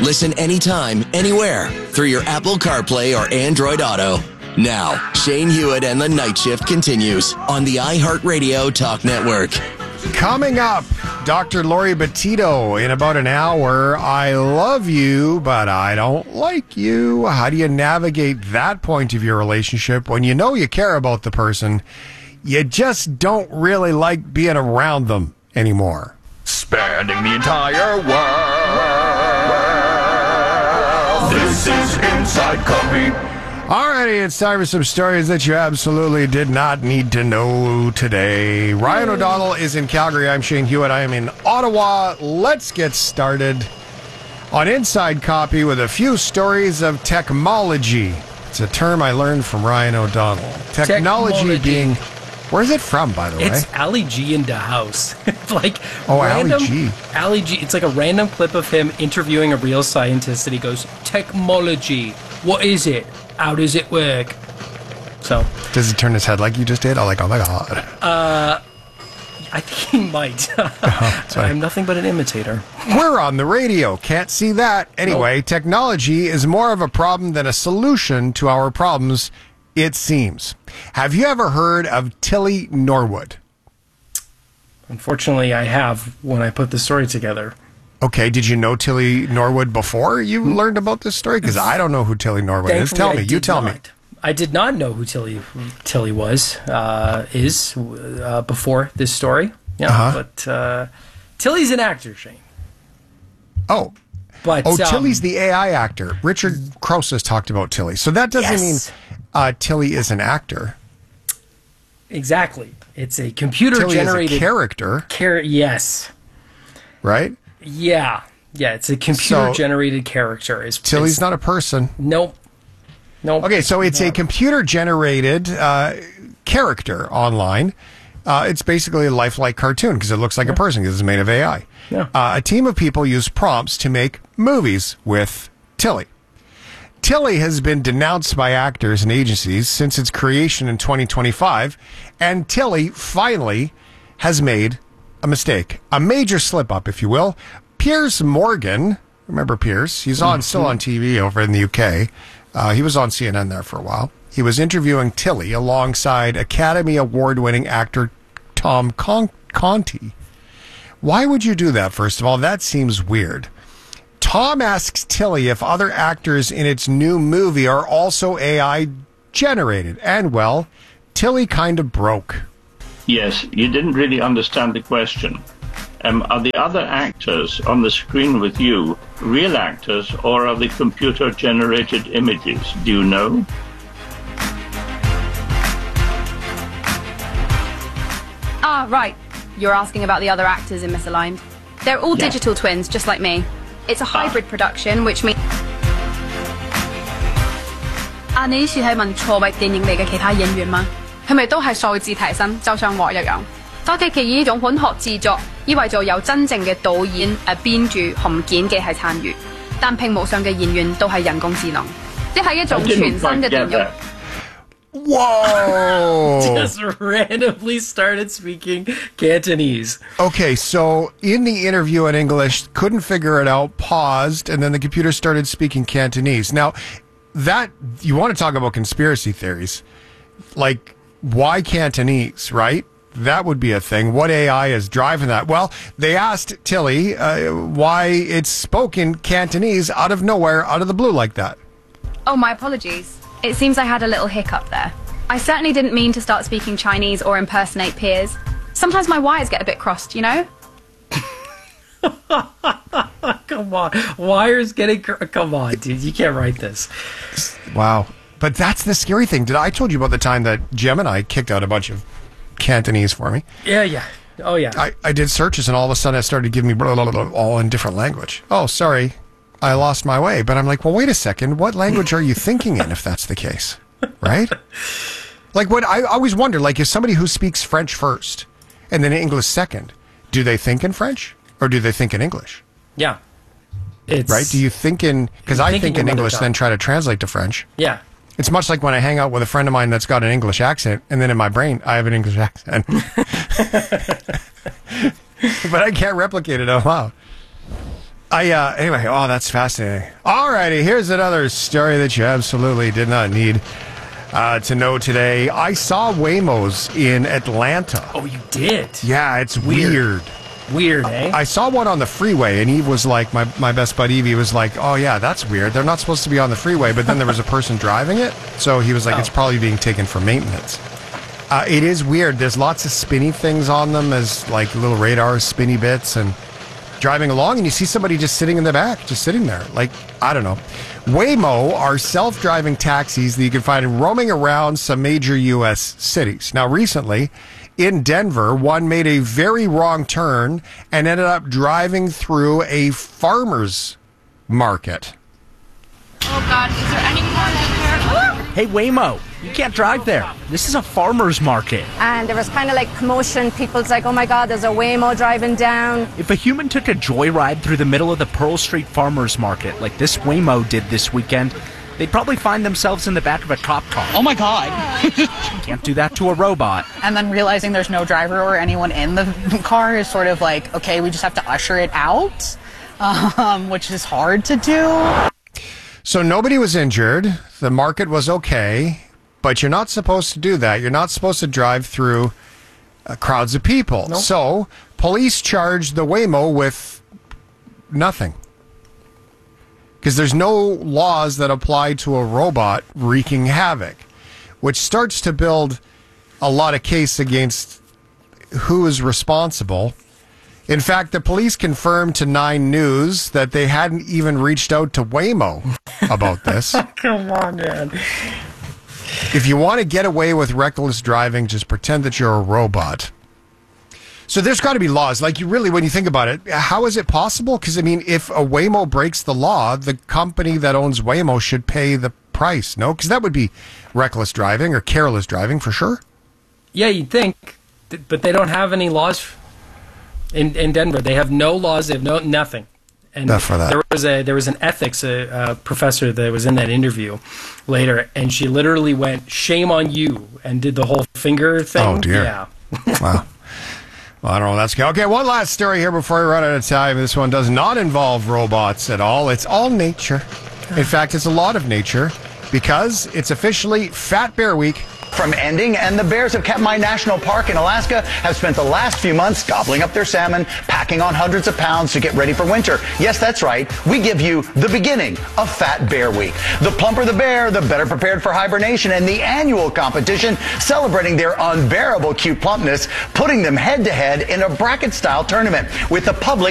Listen anytime, anywhere, through your Apple CarPlay or Android Auto. Now, Shane Hewitt and the Night Shift continues on the iHeartRadio Talk Network. Coming up, Dr. Lori Betito in about an hour. I love you, but I don't like you. How do you navigate that point of your relationship when you know you care about the person, you just don't really like being around them anymore? Spanning the entire world. This is Inside Copy. Alrighty, it's time for some stories that you absolutely did not need to know today. Ryan O'Donnell is in Calgary. I'm Shane Hewitt. I am in Ottawa. Let's get started on Inside Copy with a few stories of technology. It's a term I learned from Ryan O'Donnell. Technology being... Where's it from, by the way? It's Ali G in the house. Like Ali G. Ali G. It's like a random clip of him interviewing a real scientist, and he goes, "Technology. What is it? How does it work?" So does he turn his head like you just did? Oh, like, oh my god. I think he might. I'm nothing but an imitator. We're on the radio. Can't see that. Anyway, Technology is more of a problem than a solution to our problems, it seems. Have you ever heard of Tilly Norwood? Unfortunately, I have when I put the story together. Okay, did you know Tilly Norwood before you learned about this story? Because I don't know who Tilly Norwood is. Tell me. You tell me. I did not know who Tilly was, before this story. Yeah, but Tilly's an actor, Shane. Oh. But, Tilly's the AI actor. Richard Crouse has talked about Tilly. So that doesn't mean Tilly is an actor. Exactly. It's a computer-generated... Tilly is a character. Yes. Right? Yeah. Yeah, it's a computer-generated character. Tilly's not a person. Nope. Okay, so it's a computer-generated character online. It's basically a lifelike cartoon because it looks like a person because it's made of AI. Yeah. A team of people use prompts to make movies with Tilly. Tilly has been denounced by actors and agencies since its creation in 2025, and Tilly finally has made a mistake, a major slip-up, if you will. Piers Morgan, remember Piers? He's still on TV over in the UK. He was on CNN there for a while. He was interviewing Tilly alongside Academy Award-winning actor Tom Conti. Why would you do that, first of all? That seems weird. Tom asks Tilly if other actors in its new movie are also AI generated. And, well, Tilly kind of broke. Yes, you didn't really understand the question. Are the other actors on the screen with you real actors, or are they computer-generated images? Do you know? Ah, right. You're asking about the other actors in Misaligned. They're all digital twins, just like me. It's a hybrid production, which means... 你意思係問錯位電影嚟嘅其他演員嗎？係咪都係數字提升，就像我一樣？多啲嘅呢種本學製作，意味著有真正嘅導演、編劇同剪輯係參與，但屏幕上嘅演員都係人工智能，即係一種全新嘅電影。 Whoa! Just randomly started speaking Cantonese. Okay, so in the interview in English, couldn't figure it out, paused, and then the computer started speaking Cantonese. Now, that, you want to talk about conspiracy theories. Like, why Cantonese, right? That would be a thing. What AI is driving that? Well, they asked Tilly why it's spoken Cantonese out of nowhere, out of the blue like that. Oh, my apologies. It seems I had a little hiccup there. I certainly didn't mean to start speaking Chinese or impersonate Piers. Sometimes my wires get a bit crossed, you know? Come on. Wires getting... Come on, dude. You can't write this. Wow. But that's the scary thing. I told you about the time that Gemini kicked out a bunch of Cantonese for me. Yeah. Oh, yeah. I did searches, and all of a sudden it started giving me blah, blah, blah, all in different language. Oh, sorry. I lost my way. But I'm like, well, wait a second. What language are you thinking in if that's the case? Right? Like, what I always wonder, like, is somebody who speaks French first and then English second, do they think in French or do they think in English? Yeah. Right? Do you think in... Because I think in English, then try to translate to French. Yeah. It's much like when I hang out with a friend of mine that's got an English accent, and then in my brain, I have an English accent. But I can't replicate it out loud. Anyway, that's fascinating. Alrighty, here's another story that you absolutely did not need to know today. I saw Waymos in Atlanta. Oh, you did? Yeah, it's weird. Weird, eh? I saw one on the freeway, and Eve was like, my best buddy Evie was like, oh yeah, that's weird. They're not supposed to be on the freeway, but then there was a person driving it, so he was like, it's probably being taken for maintenance. It is weird. There's lots of spinny things on them as like little radar spinny bits, and driving along, and you see somebody just sitting in the back, just sitting there. Like, I don't know. Waymo are self-driving taxis that you can find roaming around some major U.S. cities. Now, recently, in Denver, one made a very wrong turn and ended up driving through a farmer's market. Oh, God. Is there anyone in there? Hey, Waymo, you can't drive there. This is a farmer's market. And there was kind of like commotion. People's like, oh my God, there's a Waymo driving down. If a human took a joyride through the middle of the Pearl Street farmer's market like this Waymo did this weekend, they'd probably find themselves in the back of a cop car. Oh my God. Can't do that to a robot. And then realizing there's no driver or anyone in the car is sort of like, okay, we just have to usher it out, which is hard to do. So nobody was injured. The market was okay, but you're not supposed to do that. You're not supposed to drive through crowds of people. Nope. So police charged the Waymo with nothing. Because there's no laws that apply to a robot wreaking havoc, which starts to build a lot of case against who is responsible. In fact, the police confirmed to 9 News that they hadn't even reached out to Waymo about this. Come on, man. If you want to get away with reckless driving, just pretend that you're a robot. So there's got to be laws. Like, you really, when you think about it, how is it possible? Because, I mean, if a Waymo breaks the law, the company that owns Waymo should pay the price, no? Because that would be reckless driving or careless driving for sure. Yeah, you'd think, but they don't have any laws in Denver. They have no laws. They have nothing. And for that. there was an ethics professor that was in that interview later, and she literally went, "Shame on you," and did the whole finger thing. Oh dear! Yeah. Wow. Well, I don't know. That's okay. One last story here before we run out of time. This one does not involve robots at all. It's all nature. In fact, it's a lot of nature because it's officially Fat Bear Week. From ending, and the bears of Katmai National Park in Alaska have spent the last few months gobbling up their salmon, packing on hundreds of pounds to get ready for winter. Yes, that's right. We give you the beginning of Fat Bear Week. The plumper the bear, the better prepared for hibernation, and the annual competition celebrating their unbearable cute plumpness, putting them head-to-head in a bracket-style tournament with the public